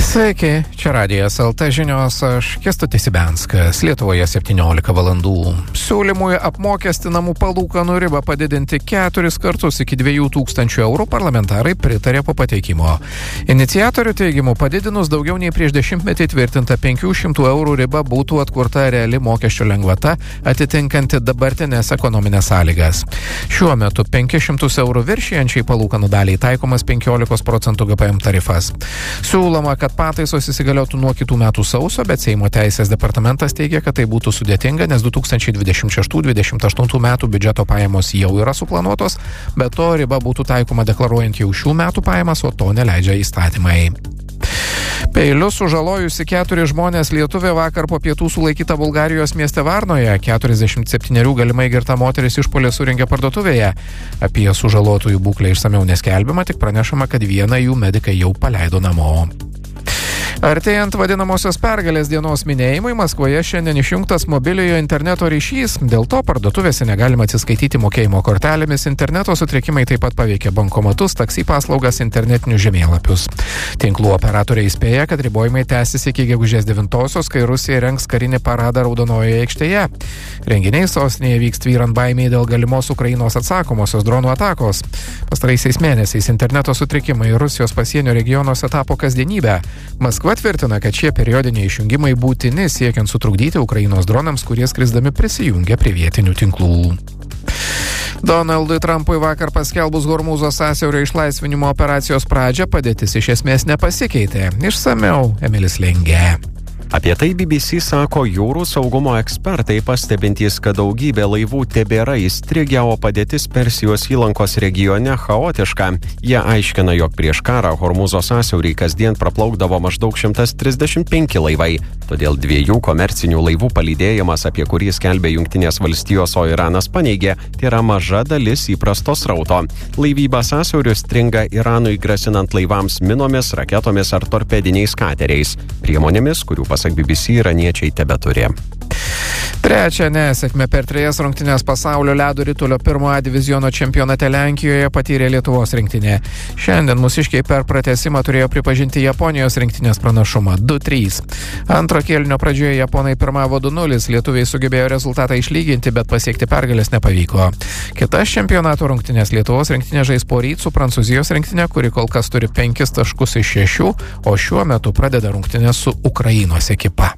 Sveiki, čia Radijas LT žinios, aš Kęstutis Ibenskas, Lietuvoje 17 valandų. Siūlymui apmokestinamų palūkanų ribą padidinti 4 kartus iki 2000 eurų parlamentarai pritarė po pateikimo. Iniciatorių teigimu padidinus daugiau nei prieš 10 metį tvirtinta 500 eurų riba būtų atkurta reali mokesčio lengvata, atitinkanti dabartinės ekonominės sąlygas. Šiuo metu 500 eurų viršijančiai palūkanų daliai taikomas 15% GPM tarifas. Siūloma, kad pataisos įsigaliotų nuo kitų metų sausio, bet Seimo teisės departamentas teigia, kad tai būtų sudėtinga, nes 2026-2028 metų biudžeto pajamos jau yra suplanuotos, bet to riba būtų taikoma deklaruojant jau šių metų pajamas, o to neleidžia įstatymai. Peiliu sužalojusi 4 žmonės lietuvė vakar po pietų sulaikyta Bulgarijos mieste Varnoje. 47 galimai girta moteris išpuolį surengė parduotuvėje. Apie sužalotųjų būklę išsamiau neskelbiama, tik pranešama, kad vieną jų medikai jau paleido namo. Artėjant vadinamosios pergalės dienos minėjimui, Maskvoje šiandien išjungtas mobiliojo interneto ryšys. Dėl to parduotuvėse negalima atsiskaityti mokėjimo kortelėmis, interneto sutrikimai taip pat paveikia bankomatus, taksi paslaugas, internetinius žemėlapius. Tinklų operatoriai įspėja, kad ribojimai tęsis iki gegužės 9-osios, kai Rusija rengs karinį paradą Raudonojoje aikštėje. Renginiai sostinėje vyks tvyrant baimiai dėl galimos Ukrainos atsakomosios dronų atakos. Pastaraisiais mėnesiais interneto sutrikimai Rusijos pasienio regionuose tapo kasdienybę. Maskva tvirtina, kad šie periodiniai išjungimai būtini siekiant sutrukdyti Ukrainos dronams, kurie skrisdami prisijungia prie vietinių tinklų. Donaldui Trumpui vakar paskelbus Hormūzo sąsiaurio išlaisvinimo operacijos pradžią padėtis iš esmės nepasikeitė. Išsamiau Emilis Lengė. Apie tai BBC sako jūrų saugumo ekspertai, pastebintys, kad daugybė laivų tebėra įstrigę, o padėtis Persijos įlankos regione chaotiška. Jie aiškina, jog prieš karą Hormūzo sąsiaurį kasdien praplaukdavo maždaug 135 laivai. Todėl 2 komercinių laivų palydėjimas, apie kurį skelbė Jungtinės valstijos, o Iranas paneigė, tai yra maža dalis įprasto srauto. Laivyba sąsiauriu stringa Iranui grasinant laivams minomis, raketomis ar torpediniais kateriais. Priemonėmis, kurių pasak BBC iraniečiai tebeturi. Trečią nesėkmę per 3 rungtynės pasaulio ledo ritulio 1A diviziono čempionate Lenkijoje patyrė Lietuvos rinktinė. Šiandien mūsiškiai per pratęsimą turėjo pripažinti Japonijos rinktinės pranašumą 2-3. Antro kėlinio pradžioje japonai pirmavo 2-0, lietuviai sugebėjo rezultatą išlyginti, bet pasiekti pergalės nepavyko. Kitas čempionato rungtynės Lietuvos rinktinė žais poryt su Prancūzijos rinktinė, kuri kol kas turi 5 taškus iš 6, o šiuo metu pradeda rungtynės su Ukrainos ekipa.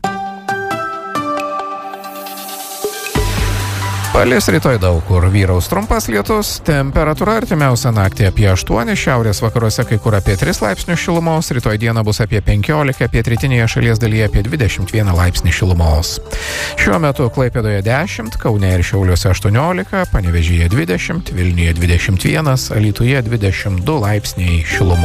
Palis rytoj daug kur, vyraus trumpas lietus, temperatūra artimiausią naktį apie 8, šiaurės vakaruose kai kur apie 3 laipsnius šilumos, rytoj dieną bus apie 15, pietrytinėje šalies dalyje apie 21 laipsnį šilumos. Šiuo metu Klaipėdoje 10, Kaune ir Šiauliuose 18, Panevėžyje 20, Vilniuje 21, Alytuje 22 laipsniai šilumos.